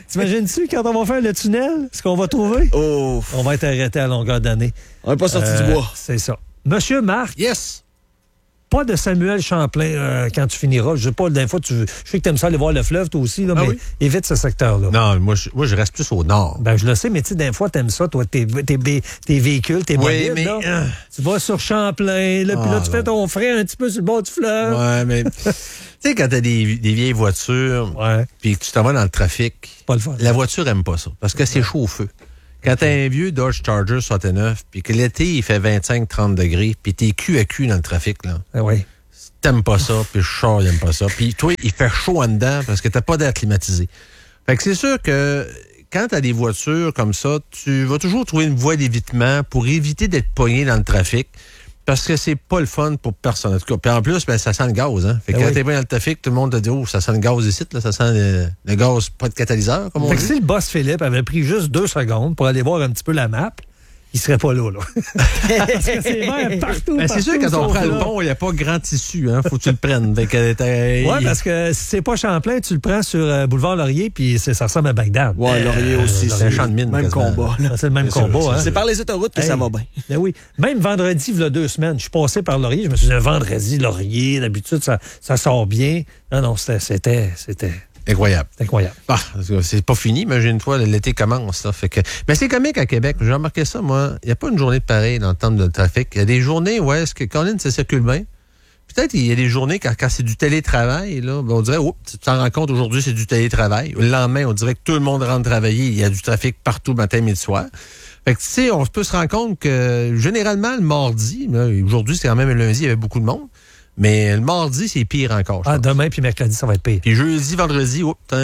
S12: T'imagines-tu quand on va faire le tunnel, ce qu'on va trouver?
S13: Oh.
S12: On va être arrêté à longueur d'année.
S13: On n'est pas sorti du bois.
S12: C'est ça. Monsieur Marc.
S5: Yes.
S12: Pas de Samuel Champlain quand tu finiras. Je sais pas, des fois, je sais que tu aimes ça aller voir le fleuve, toi aussi, là, mais évite ce secteur-là.
S5: Non, moi, je reste plus au nord.
S12: Ben, je le sais, mais tu sais, des fois, t'aimes ça, toi, tes véhicules, tes mobiles,
S5: mais
S12: là. Tu vas sur Champlain, là, puis là, tu fais ton frais un petit peu sur le bord du fleuve.
S5: Ouais, mais... Tu sais, quand t'as des vieilles voitures, puis que tu t'en vas dans le trafic,
S12: pas le fun.
S5: La voiture aime pas ça, parce que c'est chaud au feu. Quand t'as un vieux Dodge Charger 69, puis que l'été, il fait 25-30 degrés, puis t'es cul à cul dans le trafic, là.
S12: Oui.
S5: T'aimes pas ça, puis le char, il aime pas ça. Puis toi, il fait chaud en dedans parce que t'as pas d'air climatisé. Fait que c'est sûr que quand t'as des voitures comme ça, tu vas toujours trouver une voie d'évitement pour éviter d'être pogné dans le trafic. Parce que c'est pas le fun pour personne. En tout cas, puis en plus, ben, ça sent le gaz, hein. Fait que quand t'es pogné dans le trafic, tout le monde te dit, oh, ça sent le gaz ici, là, ça sent le gaz, pas de catalyseur, comme on dit.
S12: Fait que si le boss Philippe avait pris juste 2 secondes pour aller voir un petit peu la map, il serait pas là. Parce que c'est vert partout.
S5: Ben, c'est sûr, quand on prend le pont, il n'y a pas grand tissu, hein. Faut que tu le prennes.
S12: Oui, parce que si c'est pas Champlain, tu le prends sur Boulevard Laurier, puis ça ressemble à Bagdad.
S13: Ouais, Laurier aussi.
S5: C'est un champ de mine.
S13: Même combat.
S12: C'est le même combat. Hein.
S13: C'est par les autoroutes que ça va bien.
S12: Ben oui. Même vendredi, il y a 2 semaines, je suis passé par Laurier. Je me suis dit, un vendredi, Laurier, d'habitude, ça sort bien. Non, c'était...
S5: Incroyable.
S12: Incroyable.
S5: Bah, c'est pas fini, imagine-toi, l'été commence. Là, fait que... Mais c'est comique à Québec. J'ai remarqué ça, moi. Il n'y a pas une journée de pareil dans le temps de trafic. Il y a des journées où est-ce que Colin, ça circule bien. Peut-être il y a des journées quand c'est du télétravail, là, ben on dirait, tu t'en rends compte, aujourd'hui, c'est du télétravail. Le lendemain, on dirait que tout le monde rentre travailler. Il y a du trafic partout, matin, midi, soir. Fait que, tu sais, on peut se rendre compte que, généralement, le mardi, là, aujourd'hui, c'est quand même un lundi, il y avait beaucoup de monde. Mais le mardi, c'est pire encore.
S12: Demain puis mercredi, ça va être pire.
S5: Puis jeudi, vendredi,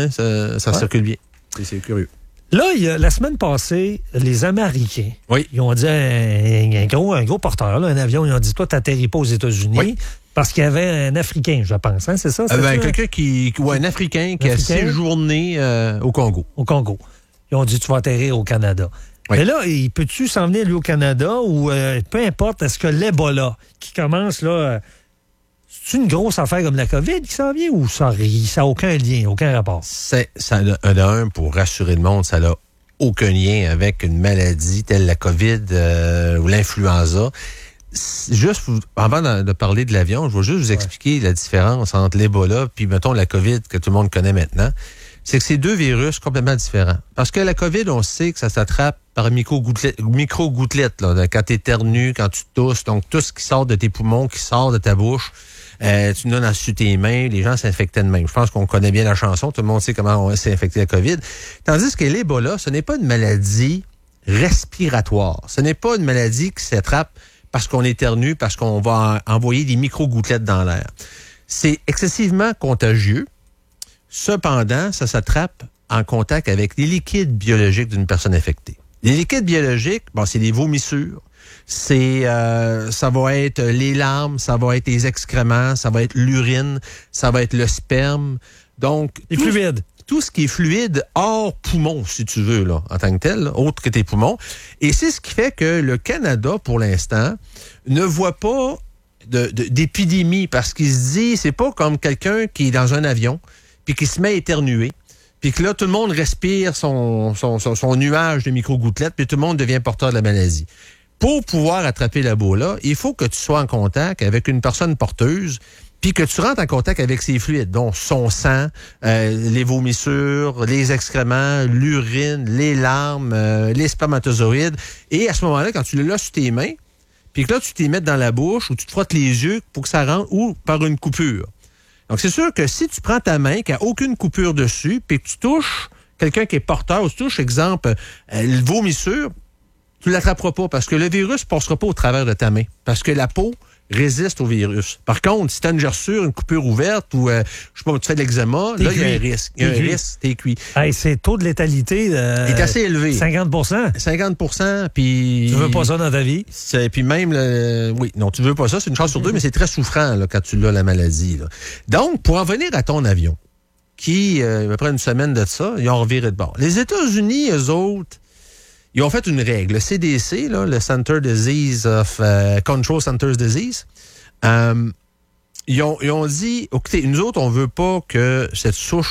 S5: ça circule bien. C'est curieux.
S12: Là, la semaine passée, les Américains, ils ont dit un gros porteur, là, un avion, ils ont dit, toi, t'atterris pas aux États-Unis. Parce qu'il y avait un Africain, je pense, hein, c'est ça?
S5: Quelqu'un un Africain qui a séjourné au Congo.
S12: Au Congo. Ils ont dit, tu vas atterrir au Canada. Oui. Mais là, peux-tu s'en venir, lui, au Canada, ou peu importe, est-ce que l'Ebola, qui commence, là... C'est une grosse affaire comme la COVID qui s'en vient ou ça n'a aucun lien, aucun rapport?
S5: Pour rassurer le monde, ça n'a aucun lien avec une maladie telle la COVID ou l'influenza. Juste, avant de parler de l'avion, je vais juste vous expliquer la différence entre l'Ebola puis, mettons, la COVID que tout le monde connaît maintenant. C'est que c'est 2 virus complètement différents. Parce que la COVID, on sait que ça s'attrape par micro-gouttelettes, là, quand tu éternues, quand tu tousses, donc tout ce qui sort de tes poumons, qui sort de ta bouche, tu donnes dessus tes mains, les gens s'infectaient de même. Je pense qu'on connaît bien la chanson, tout le monde sait comment on s'est infecté la COVID. Tandis que l'Ebola, ce n'est pas une maladie respiratoire. Ce n'est pas une maladie qui s'attrape parce qu'on éternue, parce qu'on va envoyer des micro-gouttelettes dans l'air. C'est excessivement contagieux. Cependant, ça s'attrape en contact avec les liquides biologiques d'une personne infectée. Les liquides biologiques, c'est les vomissures, ça va être les larmes, ça va être les excréments, ça va être l'urine, ça va être le sperme. Donc,
S12: les fluides.
S5: Tout ce qui est fluide hors poumon, si tu veux, là, en tant que tel, là, autre que tes poumons. Et c'est ce qui fait que le Canada, pour l'instant, ne voit pas d'épidémie parce qu'il se dit, c'est pas comme quelqu'un qui est dans un avion puis qui se met à éternuer, puis que là, tout le monde respire son nuage de micro-gouttelettes, puis tout le monde devient porteur de la maladie. Pour pouvoir attraper l'Ebola, il faut que tu sois en contact avec une personne porteuse, puis que tu rentres en contact avec ses fluides, donc son sang, les vomissures, les excréments, l'urine, les larmes, les spermatozoïdes. Et à ce moment-là, quand tu le laisses sur tes mains, puis que là, tu t'y mets dans la bouche ou tu te frottes les yeux pour que ça rentre, ou par une coupure. Donc, c'est sûr que si tu prends ta main, qui n'a aucune coupure dessus, puis que tu touches quelqu'un qui est porteur, ou tu touches, exemple, le vomissure, tu ne l'attraperas pas parce que le virus ne passera pas au travers de ta main. Parce que la peau résiste au virus. Par contre, si tu as une gerçure, une coupure ouverte ou, je sais pas, tu fais de l'eczéma, là, il y a un risque. Il y a un risque, t'es cuit.
S12: Hey, c'est taux de létalité.
S5: Il est assez élevé.
S12: 50%.
S5: 50%, puis...
S12: Tu veux pas ça dans ta vie?
S5: Puis même, oui, non, tu veux pas ça, c'est une chance sur 2, mais c'est très souffrant là, quand tu l'as, la maladie. Là. Donc, pour en venir à ton avion, qui, après une semaine de ça, ils ont reviré de bord. Les États-Unis, eux autres, ils ont fait une règle. Le CDC, là, le Control Centers Disease, ils ont dit, écoutez, nous autres, on veut pas que cette souche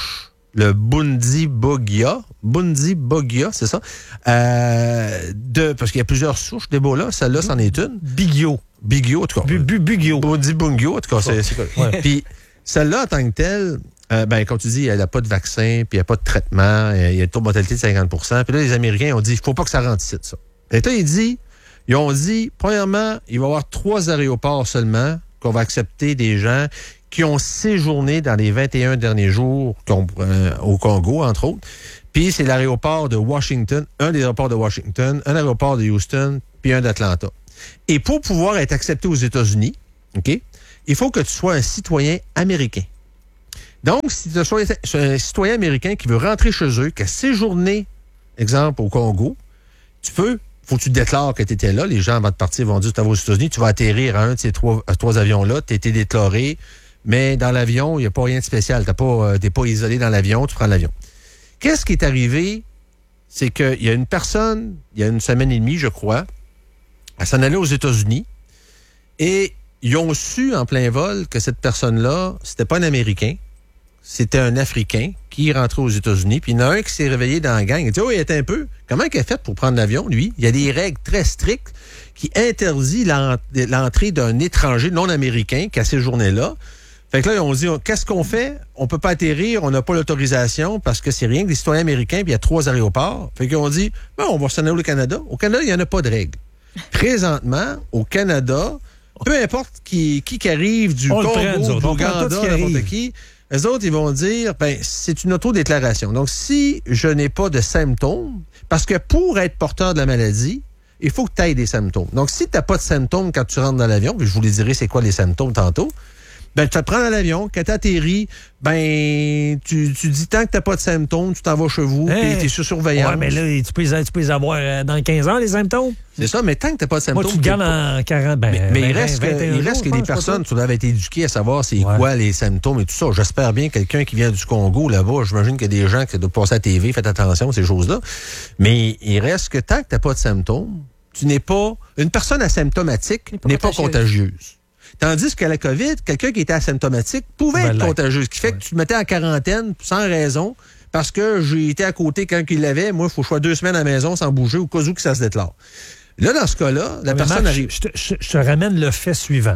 S14: le Bundibugia, c'est ça. Parce qu'il y a plusieurs souches d'Ebola. Celle-là, c'en est une.
S12: Bigio,
S14: en tout cas.
S12: Bugio.
S14: Bundibugyo, en tout cas. C'est
S12: Ouais.
S14: Puis celle-là, en tant que telle, comme tu dis, elle n'a pas de vaccin, puis il n'y a pas de traitement, il y a un taux de mortalité de 50 %. Puis là, les Américains ont dit, il ne faut pas que ça rentre ici, ça. L'État, ils ont dit, premièrement, il va y avoir 3 aéroports seulement qu'on va accepter des gens qui ont séjourné dans les 21 derniers jours au Congo, entre autres. Puis c'est l'aéroport de Washington, un des aéroports de Washington, un aéroport de Houston, puis un d'Atlanta. Et pour pouvoir être accepté aux États-Unis, OK, il faut que tu sois un citoyen américain. Donc, si tu sois un citoyen américain qui veut rentrer chez eux, qui a séjourné, exemple, au Congo, faut que tu te déclares que tu étais là. Les gens, avant de partir, vont dire, tu vas aux États-Unis, tu vas atterrir à un de ces trois avions-là, tu as été déclaré, mais dans l'avion, il n'y a pas rien de spécial. Tu n'es pas isolé dans l'avion, tu prends l'avion. Qu'est-ce qui est arrivé? C'est qu'il y a une personne, il y a une semaine et demie, je crois, elle s'en allait aux États-Unis et ils ont su en plein vol que cette personne-là, c'était pas un Américain, c'était un Africain qui rentrait aux États-Unis. Puis il y en a un qui s'est réveillé dans la gang. Il dit, oh, il est un peu. Comment il a fait pour prendre l'avion, lui? Il y a des règles très strictes qui interdisent l'entrée d'un étranger non américain qui a séjourné là. Fait que là, ils ont dit, qu'est-ce qu'on fait? On peut pas atterrir, on n'a pas l'autorisation parce que c'est rien que des citoyens américains, puis il y a 3 aéroports. Fait qu'ils ont dit, on va s'en aller au Canada. Au Canada, il n'y en a pas de règles. Présentement, au Canada, peu importe qui arrive du Congo, de l'Ouganda, n'importe qui, les autres, ils vont dire, c'est une autodéclaration. Donc, si je n'ai pas de symptômes, parce que pour être porteur de la maladie, il faut que tu aies des symptômes. Donc, si tu n'as pas de symptômes quand tu rentres dans l'avion, puis je vous les dirai c'est quoi les symptômes tantôt, tu te prends dans l'avion, quand tu atterris, tu dis tant que tu n'as pas de symptômes, tu t'en vas chez vous, puis tu es sous surveillance.
S12: Ouais, mais là, tu peux les avoir dans 15 ans, les symptômes.
S14: C'est ça, mais tant que tu n'as pas de symptômes.
S12: Moi, tu te gardes en 40,
S14: mais il reste que des personnes, tu dois être éduqué à savoir c'est quoi les symptômes et tout ça. J'espère bien quelqu'un qui vient du Congo, là-bas, j'imagine qu'il y a des gens qui doivent passer à la TV, faites attention à ces choses-là. Mais il reste que tant que tu n'as pas de symptômes, tu n'es pas... Une personne asymptomatique n'est pas contagieuse. Tandis que la COVID, quelqu'un qui était asymptomatique pouvait être contagieux. Ce qui fait que tu te mettais en quarantaine sans raison parce que j'ai été à côté quand il l'avait. Moi, il faut que je sois 2 semaines à la maison sans bouger au cas où que ça se déclare. Là, dans ce cas-là, la personne arrive...
S12: Je te ramène le fait suivant.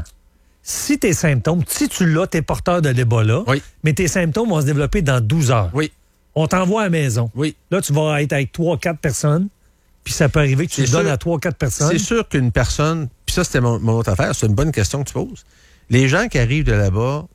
S12: Si tes symptômes, si tu l'as, t'es porteur de l'Ebola, mais tes symptômes vont se développer dans 12 heures.
S14: Oui.
S12: On t'envoie à la maison.
S14: Oui.
S12: Là, tu vas être avec 3-4 personnes. Puis ça peut arriver que tu le donnes à 3-4 personnes.
S14: C'est sûr qu'une personne, puis ça, c'était mon autre affaire, c'est une bonne question que tu poses. Les gens qui arrivent de là-bas,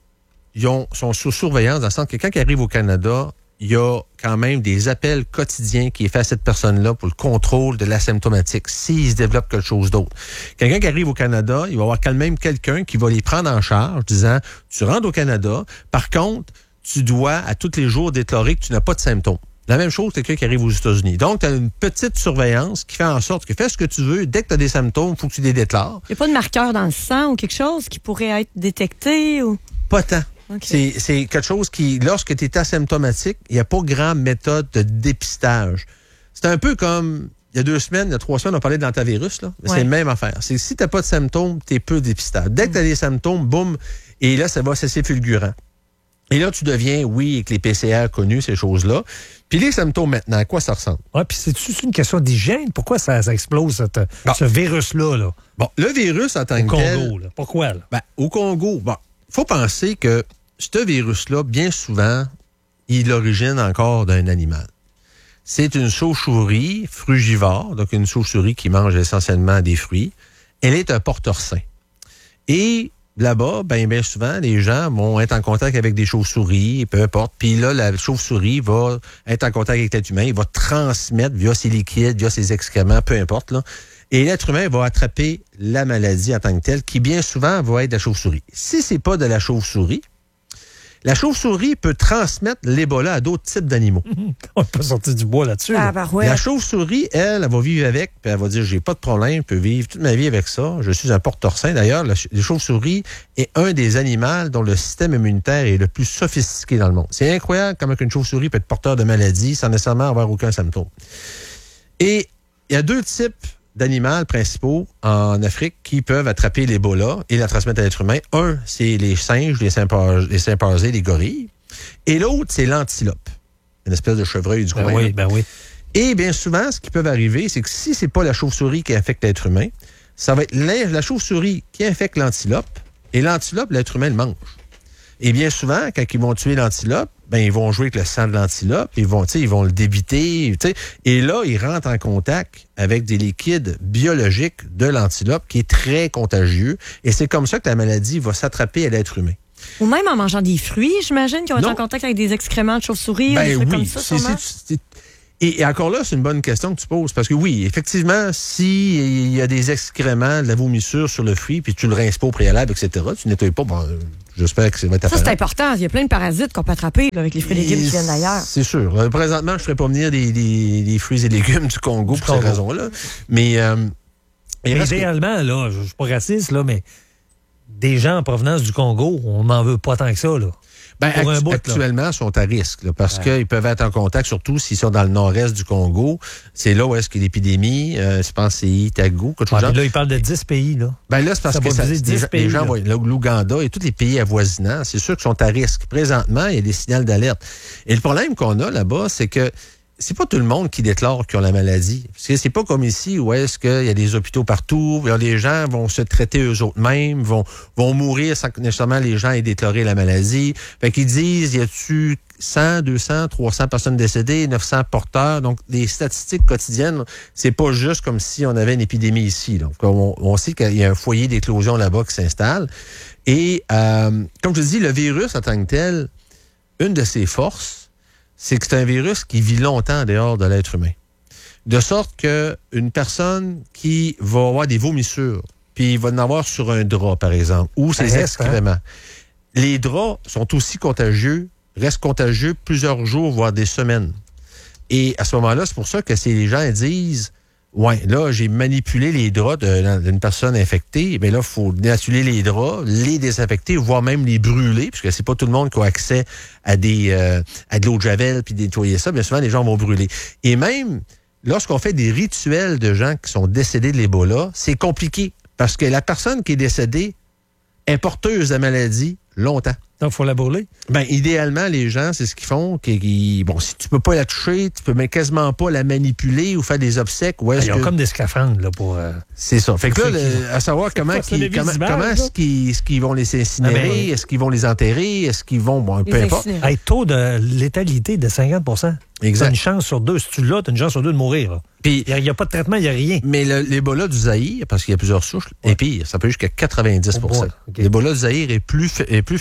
S14: sont sous surveillance, dans le sens que quand ils arrivent au Canada, il y a quand même des appels quotidiens qui est fait à cette personne-là pour le contrôle de l'asymptomatique, s'il se développe quelque chose d'autre. Quelqu'un qui arrive au Canada, il va y avoir quand même quelqu'un qui va les prendre en charge, disant, tu rentres au Canada, par contre, tu dois à tous les jours déclarer que tu n'as pas de symptômes. La même chose, quelqu'un qui arrive aux États-Unis. Donc, tu as une petite surveillance qui fait en sorte que fais ce que tu veux. Dès que tu as des symptômes, il faut que tu les déclares.
S15: Il n'y a pas de marqueur dans le sang ou quelque chose qui pourrait être détecté? Ou...
S14: Pas tant.
S15: Okay.
S14: C'est quelque chose qui, lorsque tu es asymptomatique, il n'y a pas grande méthode de dépistage. C'est un peu comme, il y a 2 semaines, il y a 3 semaines, on parlait de l'antivirus. Là. C'est la même affaire. C'est si tu n'as pas de symptômes, tu es peu dépistage. Dès que tu as des symptômes, boum, et là, ça va cesser fulgurant. Et là, tu deviens, oui, avec les PCR connus, ces choses-là. Puis les symptômes maintenant, à quoi ça ressemble?
S12: Ah, puis c'est une question d'hygiène. Pourquoi ça explose, ce virus-là? Là?
S14: Bon, le virus en tant que tel...
S12: Au Congo, là. Pourquoi? Là?
S14: Au Congo, faut penser que ce virus-là, bien souvent, il est l'origine encore d'un animal. C'est une chauve-souris frugivore, donc une chauve-souris qui mange essentiellement des fruits. Elle est un porteur sain. Et... là-bas, bien souvent, les gens vont être en contact avec des chauves-souris, peu importe. Puis là, la chauve-souris va être en contact avec l'être humain. Il va transmettre via ses liquides, via ses excréments, peu importe. Là. Et l'être humain va attraper la maladie en tant que telle, qui bien souvent va être de la chauve-souris. Si c'est pas de la chauve-souris peut transmettre l'Ebola à d'autres types d'animaux.
S12: On peut sortir du bois là-dessus.
S15: Ah, ouais.
S14: La chauve-souris, elle va vivre avec, puis elle va dire, j'ai pas de problème, je peux vivre toute ma vie avec ça. Je suis un porteur sain. D'ailleurs, la chauve-souris est un des animaux dont le système immunitaire est le plus sophistiqué dans le monde. C'est incroyable comment une chauve-souris peut être porteur de maladies sans nécessairement avoir aucun symptôme. Et il y a 2 types d'animaux principaux en Afrique qui peuvent attraper l'Ebola et la transmettre à l'être humain. Un, c'est les singes, les chimpanzés, les gorilles. Et l'autre, c'est l'antilope. une espèce de chevreuil du coin.
S12: Oui, ben oui.
S14: Et bien souvent, ce qui peut arriver, c'est que si c'est pas la chauve-souris qui infecte l'être humain, ça va être la chauve-souris qui infecte l'antilope, et l'antilope, l'être humain le mange. Et bien souvent, quand ils vont tuer l'antilope, ben ils vont jouer avec le sang de l'antilope, ils vont le débiter, et là, ils rentrent en contact avec des liquides biologiques de l'antilope qui est très contagieux, et c'est comme ça que la maladie va s'attraper à l'être humain.
S15: Ou même en mangeant des fruits, j'imagine, qui ont été en contact avec des excréments de chauve-souris, des trucs comme ça, sûrement.
S14: Et encore là, c'est une bonne question que tu poses. Parce que oui, effectivement, s'il y a des excréments, de la vomissure sur le fruit, puis tu le rinces pas au préalable, etc., tu nettoies pas, bon, j'espère que ça va être apparent.
S15: Ça, c'est important. Il y a plein de parasites qu'on peut attraper là, avec les fruits et légumes qui viennent d'ailleurs.
S14: C'est sûr. Présentement, je ne ferais pas venir des fruits et légumes du Congo pour ces raisons-là. Mais
S12: idéalement, là, je suis pas raciste, là, mais des gens en provenance du Congo, on n'en veut pas tant que ça, là.
S14: Ben, actuellement, ils sont à risque là, parce qu'ils peuvent être en contact, surtout s'ils sont dans le nord-est du Congo. C'est là où est-ce qu'il y a l'épidémie. Je pense que c'est Itago.
S12: Là, ils parlent de 10 pays. Là.
S14: Ben là, c'est parce que les gens voient l'Ouganda et tous les pays avoisinants, c'est sûr qu'ils sont à risque. Présentement, il y a des signaux d'alerte. Et le problème qu'on a là-bas, c'est que c'est pas tout le monde qui déclare qu'ils ont la maladie. Parce que c'est pas comme ici où est-ce qu'il y a des hôpitaux partout, les gens vont se traiter eux-mêmes, vont mourir sans que nécessairement les gens aient déclaré la maladie. Fait qu'ils disent, y a-tu 100, 200, 300 personnes décédées, 900 porteurs. Donc, des statistiques quotidiennes, c'est pas juste comme si on avait une épidémie ici. Donc, on sait qu'il y a un foyer d'éclosion là-bas qui s'installe. Et, comme je dis, le virus en tant que tel, une de ses forces, c'est que c'est un virus qui vit longtemps dehors de l'être humain. De sorte qu'une personne qui va avoir des vomissures, puis il va en avoir sur un drap, par exemple, ou ses excréments. Les draps sont aussi contagieux, restent contagieux plusieurs jours, voire des semaines. Et à ce moment-là, c'est pour ça que les gens disent, ouais, là, j'ai manipulé les draps d'une personne infectée, mais là, il faut dénaturer les draps, les désinfecter, voire même les brûler, puisque c'est pas tout le monde qui a accès à de l'eau de javel puis nettoyer ça. Bien souvent, les gens vont brûler. Et même, lorsqu'on fait des rituels de gens qui sont décédés de l'Ebola, c'est compliqué, parce que la personne qui est décédée est porteuse de la maladie longtemps.
S12: Donc, il faut la brûler?
S14: Ben, idéalement, les gens, c'est ce qu'ils font. Bon, si tu peux pas la toucher, tu peux même quasiment pas la manipuler ou faire des obsèques.
S12: Ils ont comme des scaphandres, là, pour...
S14: C'est ça. Fait que là, à savoir comment est-ce qu'ils vont les incinérer, est-ce qu'ils vont les enterrer, est-ce qu'ils vont... Bon, peu importe.
S12: Taux de létalité de 50%.
S14: Exact.
S12: T'as une chance sur deux. Si tu l'as, t'as une chance sur deux de mourir, là. Puis il n'y a pas de traitement, il n'y a rien.
S14: Mais l'Ebola du Zaïre, parce qu'il y a plusieurs souches, est pire. Ça peut aller jusqu'à 90%. Okay. L'Ebola du Zaïre est plus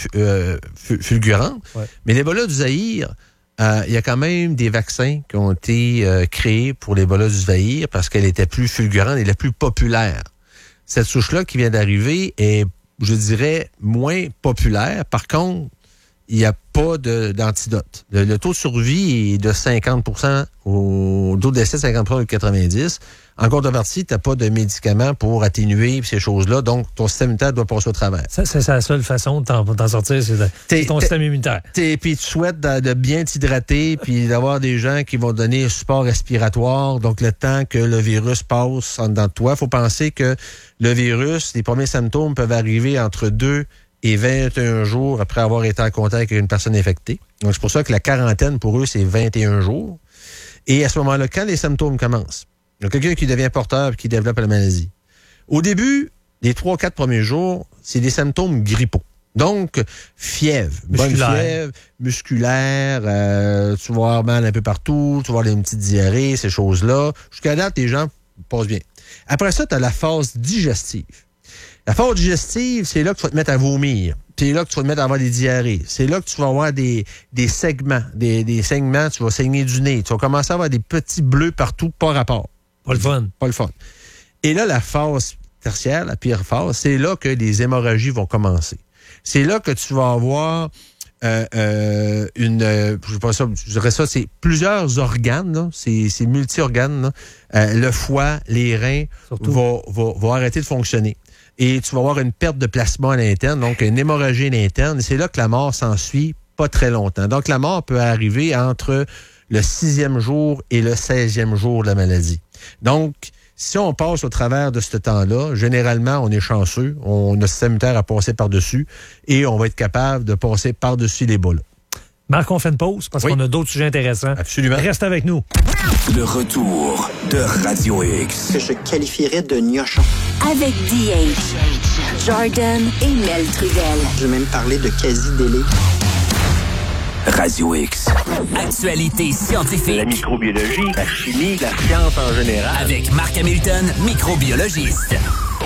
S14: fulgurante. Ouais. Mais l'Ebola du Zaïre, il y a quand même des vaccins qui ont été créés pour l'Ebola du Zaïre parce qu'elle était plus fulgurante et la plus populaire. Cette souche-là qui vient d'arriver est, je dirais, moins populaire. Par contre, il n'y a pas d'antidote. Le taux de survie est de 50%, au taux de décès de 50% de 90%. En contrepartie, tu n'as pas de médicaments pour atténuer ces choses-là, donc ton système immunitaire doit passer au travers.
S12: Ça, c'est la seule façon de t'en sortir, c'est ton système immunitaire.
S14: Puis tu souhaites de bien t'hydrater, puis d'avoir des gens qui vont donner un support respiratoire, donc le temps que le virus passe en dedans de toi. Il faut penser que le virus, les premiers symptômes peuvent arriver entre 2 et 21 jours après avoir été en contact avec une personne infectée. Donc, c'est pour ça que la quarantaine, pour eux, c'est 21 jours. Et à ce moment-là, quand les symptômes commencent, il y a quelqu'un qui devient porteur et qui développe la maladie. Au début, les 3-4 premiers jours, c'est des symptômes grippaux. Donc, fièvre, bonne fièvre, musculaire, tu vas avoir mal un peu partout, tu vas avoir des petites diarrhées, ces choses-là. Jusqu'à date, les gens passent bien. Après ça, tu as la phase digestive. La phase digestive, c'est là que tu vas te mettre à vomir. C'est là que tu vas te mettre à avoir des diarrhées. C'est là que tu vas avoir des segments. Des saignements, tu vas saigner du nez. Tu vas commencer à avoir des petits bleus partout, pas rapport.
S12: Pas le fun.
S14: Pas le fun. Et là, la phase tertiaire, la pire phase, c'est là que les hémorragies vont commencer. C'est là que tu vas avoir je dirais ça, c'est plusieurs organes, là, c'est multi-organes. Là. Le foie, les reins vont arrêter de fonctionner. Et tu vas avoir une perte de plasma à l'interne, donc une hémorragie à l'interne. Et c'est là que la mort s'ensuit pas très longtemps. Donc la mort peut arriver entre le 6e jour et le 16e jour de la maladie. Donc, si on passe au travers de ce temps-là, généralement, on est chanceux. On a le système immunitaire à passer par-dessus et on va être capable de passer par-dessus l'Ebola.
S12: Marc, on fait une pause parce qu'on a d'autres sujets intéressants.
S14: Absolument.
S12: Reste avec nous.
S3: Le retour de Radio X.
S16: Que je qualifierais de gnochon.
S4: Avec DH, Jordan et Mel Trudel.
S16: Je vais même parler de quasi-délai.
S3: Radio X.
S10: Actualité scientifique.
S11: La microbiologie, la chimie, la science en général.
S10: Avec Marc Hamilton, microbiologiste.